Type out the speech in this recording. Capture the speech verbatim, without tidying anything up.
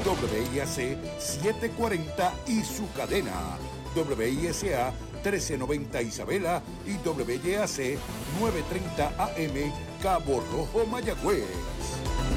W I A C setecientos cuarenta y su cadena, W I S A trece noventa Isabela y W Y A C novecientos treinta A M Cabo Rojo, Mayagüez.